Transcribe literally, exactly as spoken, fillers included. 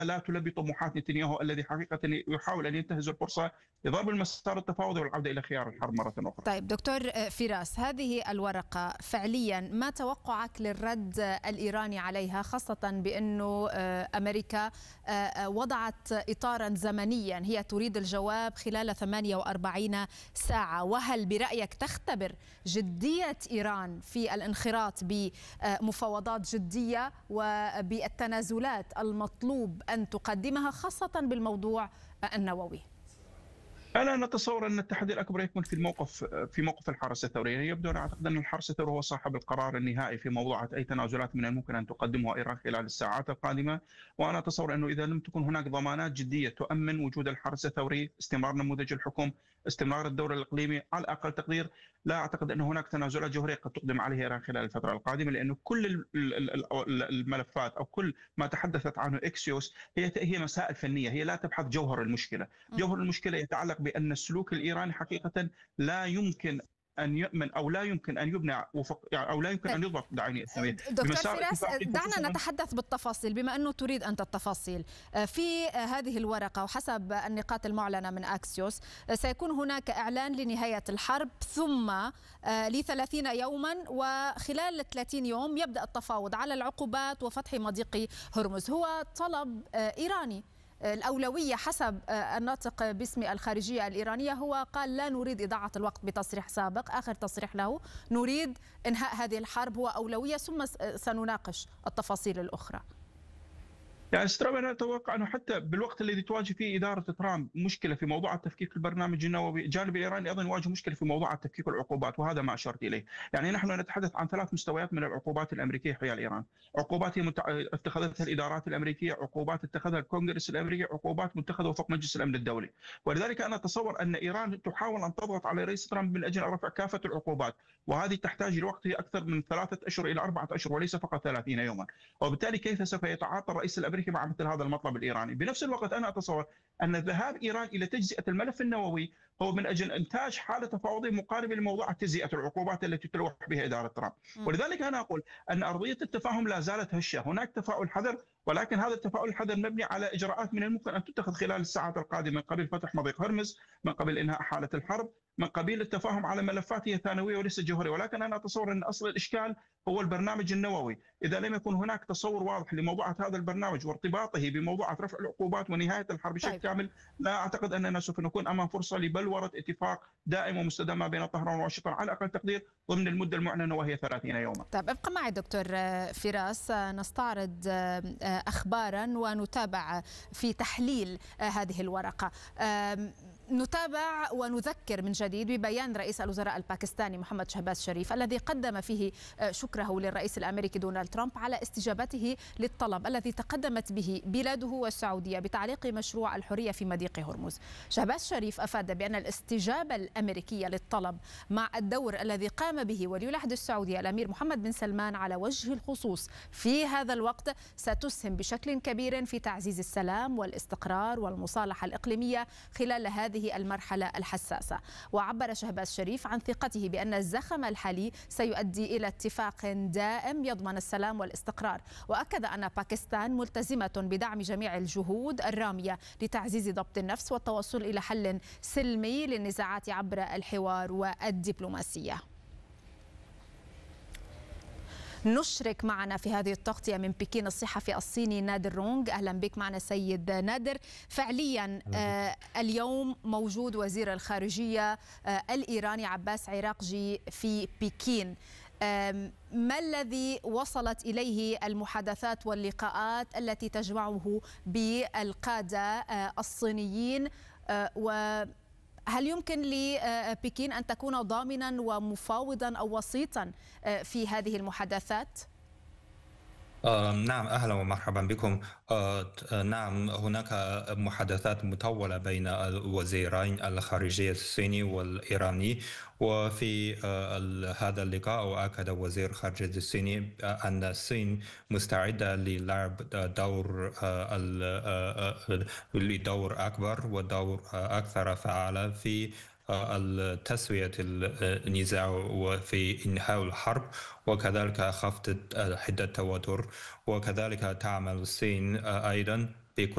لا تلبي طموحات نتنياهو الذي حقيقة يحاول أن ينتهز الفرصة لضرب المسار التفاوضي والعودة إلى خيار الحرب مرة أخرى. طيب دكتور فراس، هذه الورقة فعليا ما توقعك للرد الإيراني عليها، خاصة بأنه أمريكا وضعت إطارا زمنيا هي تريد الجواب خلال ثمانية وأربعين ساعة؟ وهل برأيك تختبر جدية إيران في الانخراط بمفاوضات جدية وبالتنازلات المطلوب أن تقدمها خاصة بالموضوع النووي؟ أنا نتصور أن التحدي الأكبر يكمن في الموقف في موقف الحرس الثوري. يبدو أن أعتقد أن الحرس الثوري هو صاحب القرار النهائي في موضوع أي تنازلات من الممكن أن تقدمها إيران خلال الساعات القادمة، وأنا أتصور أنه إذا لم تكن هناك ضمانات جدية تؤمن وجود الحرس الثوري، استمرار نموذج الحكم، استمرار الدور الإقليمي، على أقل تقدير لا أعتقد أن هناك تنازلات جوهرية قد تقدم عليها إيران خلال الفترة القادمة، لأنه كل الملفات أو كل ما تحدثت عنه إكسيوس هي هي مسائل فنية، هي لا تبحث جوهر المشكلة. جوهر المشكلة يتعلق بأن السلوك الإيراني حقيقة لا يمكن أن يؤمن أو لا يمكن أن يبنى وفق أو لا يمكن أن يضبط دعيني السامية. دكتور فراس، دعنا نتحدث بالتفاصيل بما أنه تريد أنت التفاصيل. في هذه الورقة وحسب النقاط المعلنة من أكسيوس سيكون هناك إعلان لنهاية الحرب ثم لثلاثين يوما، وخلال ثلاثين يوم يبدأ التفاوض على العقوبات وفتح مضيق هرمز. هو طلب إيراني. الأولوية حسب الناطق باسم الخارجية الإيرانية هو قال لا نريد إضاعة الوقت بتصريح سابق، آخر تصريح له نريد إنهاء هذه الحرب هو أولوية ثم سنناقش التفاصيل الأخرى. يعني استراب أنا أتوقع أنه حتى بالوقت الذي تواجه فيه إدارة ترامب مشكلة في موضوع التفكيك البرنامج النووي، الجانب الإيراني أيضا يواجه مشكلة في موضوع التفكيك العقوبات، وهذا ما أشرت إليه. يعني نحن نتحدث عن ثلاث مستويات من العقوبات الأمريكية حيال إيران، عقوبات اتخذتها الإدارات الأمريكية، عقوبات اتخذها الكونغرس الأمريكي، عقوبات متخذة وفق مجلس الأمن الدولي. ولذلك أنا أتصور أن إيران تحاول أن تضغط على رئيس ترامب من أجل رفع كافة العقوبات، وهذه تحتاج لوقت أكثر من ثلاثة أشهر إلى أربعة أشهر وليس فقط ثلاثين يوما. وبالتالي كيف سوف يتعاطى الرئيس الأمريكي مع مثل هذا المطلب الإيراني؟ بنفس الوقت أنا أتصور أن ذهاب إيران إلى تجزئة الملف النووي هو من أجل إنتاج حالة تفاوضية مقاربة لموضوع تجزئة العقوبات التي تلوح بها إدارة ترامب. ولذلك أنا أقول أن أرضية التفاهم لا زالت هشة، هناك تفاؤل حذر، ولكن هذا التفاؤل الحذر مبني على إجراءات من الممكن أن تتخذ خلال الساعات القادمة، من قبل فتح مضيق هرمز، من قبل إنهاء حالة الحرب، من قبيل التفاهم على ملفات هي ثانوية وليست جوهرية. ولكن أنا أتصور أن أصل الإشكال هو البرنامج النووي. إذا لم يكن هناك تصور واضح لموضوعة هذا البرنامج وارتباطه بموضوعة رفع العقوبات ونهاية الحرب بشكل طيب. كامل، لا أعتقد أننا سوف نكون أمام فرصة لبلورة اتفاق دائم ومستدام بين طهران وواشنطن على أقل تقدير ضمن المدة المعلنة وهي ثلاثين يوما. طيب ابقى معي دكتور فراس، نستعرض أخبارا ونتابع في تحليل هذه الورقة. نتابع ونذكر من جديد ببيان رئيس الوزراء الباكستاني محمد شهباز شريف الذي قدم فيه شكره للرئيس الأمريكي دونالد ترامب على استجابته للطلب الذي تقدمت به بلاده والسعودية بتعليق مشروع الحرية في مضيق هرمز. شهباز شريف أفاد بأن الاستجابة الأمريكية للطلب مع الدور الذي قام به ولي العهد السعودي الأمير محمد بن سلمان على وجه الخصوص في هذا الوقت ستسهم بشكل كبير في تعزيز السلام والاستقرار والمصالحة الإقليمية خلال هذه المرحلة الحساسة. وعبر شهباز شريف عن ثقته بأن الزخم الحالي سيؤدي إلى اتفاق دائم يضمن السلام والاستقرار، وأكد أن باكستان ملتزمة بدعم جميع الجهود الرامية لتعزيز ضبط النفس والتوصل إلى حل سلمي للنزاعات عبر الحوار والدبلوماسية. نشرك معنا في هذه التغطية من بكين الصحفي الصيني نادر رونغ. أهلا بك معنا سيد نادر. فعليا آه اليوم موجود وزير الخارجية آه الإيراني عباس عراقجي في بكين. آه ما الذي وصلت إليه المحادثات واللقاءات التي تجمعه بالقادة آه الصينيين، آه و هل يمكن لبكين أن تكون ضامنا ومفاوضا أو وسيطا في هذه المحادثات؟ آه نعم، أهلا ومرحبا بكم. آه نعم، هناك محادثات مطولة بين الوزيرين الخارجية الصيني والإيراني، وفي آه هذا اللقاء أكد وزير الخارجية الصيني أن الصين مستعدة للعب دور آه لدور أكبر ودور أكثر فعالة في تسوية النزاع وفي إنهاء الحرب، وكذلك خفض حدة التوتر. وكذلك تعمل الصين أيضا